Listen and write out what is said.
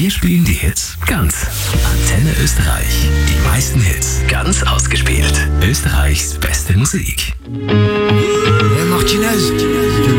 Wir spielen die Hits ganz. Antenne Österreich. Die meisten Hits ganz ausgespielt. Österreichs beste Musik. Martinez.